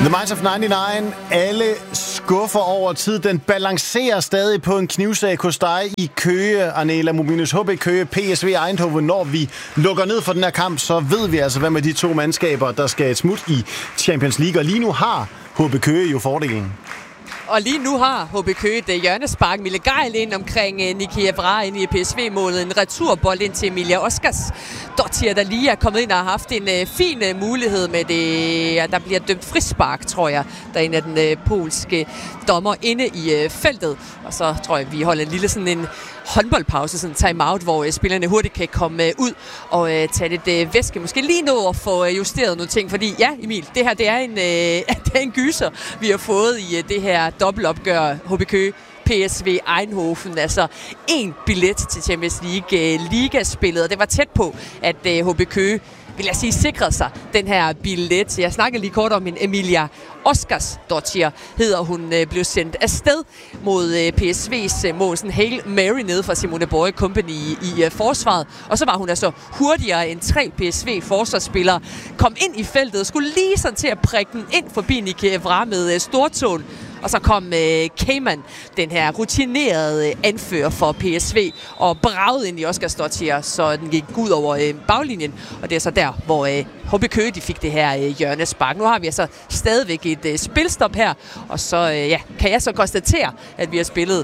The Minds of 99. Alle skuffer over tid. Den balancerer stadig på en knivsag hos dig i Køge, Arnela Mominus. HB Køge, PSV Eindhoven. Når vi lukker ned for den her kamp, så ved vi altså, hvad med de to mandskaber, der skal et smut i Champions League. Og lige nu har HB Køge jo fordelen. Og lige nu har HB Køge det hjørnespark. Mille Geil ind omkring Niki Evra ind i PSV-målet. En returbold ind til Emilia Oskars Dottir, der lige er kommet ind og har haft en fin mulighed med det. Ja, der bliver dømt frispark, tror jeg, derinde af den polske dommer inde i feltet. Og så tror jeg, vi holder en lille sådan en håndboldpause, sådan en time-out, hvor spillerne hurtigt kan komme ud og tage lidt væske. Måske lige nå at få justeret nogle ting, fordi ja, Emil, det her det er en gyser, vi har fået i det her dobbeltopgør HB Køge PSV Eindhoven, altså en billet til Champions League ligaspillet, og det var tæt på, at HB Køge, vil jeg sige, sikrede sig den her billet. Jeg snakkede lige kort om en Emilia Oskars Dottir, hedder hun, blev sendt afsted mod PSV's mål, sådan Hail Mary nede fra Simone Borge Company i forsvaret, og så var hun altså hurtigere end 3 PSV-forsvarsspillere, kom ind i feltet og skulle lige sådan til at prikke den ind forbi Niki Evra med stortåen. Og så kom Cayman, den her rutinerede anfører for PSV, og bragede ind i Oskars Dottir, så den gik ud over baglinjen. Og det er så der, hvor HB Køge de fik det her hjørnespark. Nu har vi altså stadigvæk et spilstop her, og så kan jeg så konstatere, at vi har spillet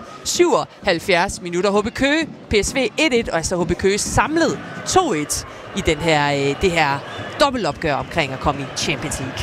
77 minutter. HB Køge, PSV 1-1, og altså HB Køge samlet 2-1 i det her dobbeltopgør omkring at komme i Champions League.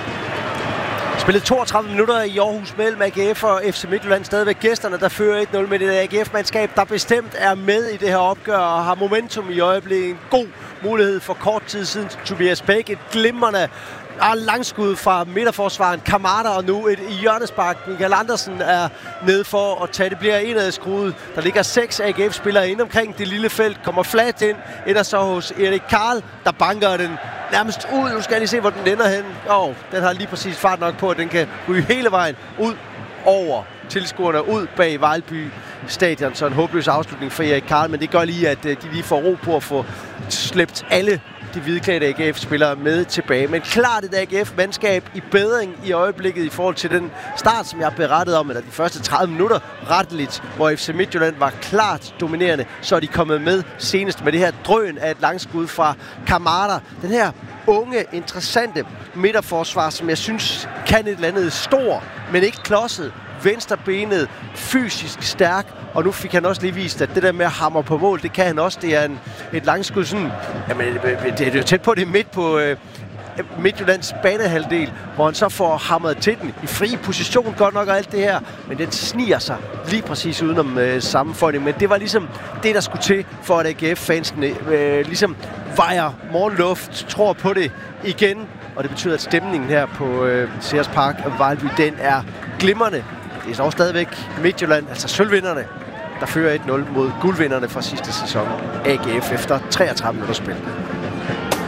Spillet 32 minutter i Aarhus mellem AGF og FC Midtjylland. Stadigvæk gæsterne, der fører 1-0 med det AGF-mandskab, der bestemt er med i det her opgør og har momentum i øjeblikket. En god mulighed for kort tid siden. Tobias Bæk, et glimrende langskud fra midterforsvaren Kamada, og nu et hjørnespark. Michael Andersen er nede for at tage. Det bliver indadskruet. Der ligger 6 AGF-spillere inde omkring det lille felt. Kommer flat ind. Ender så hos Erik Karl, der banker den nærmest ud. Nu skal jeg lige se, hvor den ender hen. Den har lige præcis fart nok på, at den kan ryge hele vejen ud over tilskuerne, ud bag Vejlby Stadion. Så en håbløs afslutning for Erik Karl, men det gør lige, at de lige får ro på at få slæbt alle de hvidklædte AGF-spillere med tilbage. Men klart et AGF-mandskab i bedring i øjeblikket i forhold til den start, som jeg har berettet om, eller de første 30 minutter retteligt, hvor FC Midtjylland var klart dominerende, så er de kommet med senest med det her drøn af et langskud fra Kamada. Den her unge, interessante midterforsvar, som jeg synes kan et eller andet stor, men ikke klodset, venstrebenet, fysisk stærk, og nu fik han også lige vist, at det der med at hamre på mål, det kan han også. Det er et langskud sådan, jamen det er jo tæt på, det midt på Midtjyllands banehalvdel, hvor han så får hamret til den i fri position, godt nok og alt det her, men den sniger sig lige præcis udenom sammenføjning. Men det var ligesom det, der skulle til, for at AGF-fansene ligesom vejer morgenluft, tror på det igen, og det betyder, at stemningen her på Sears Park og Vejlby, den er glimrende. Det er så stadigvæk Midtjylland, altså sølvvinderne, der fører 1-0 mod guldvinderne fra sidste sæson, AGF, efter 33 minutter spil.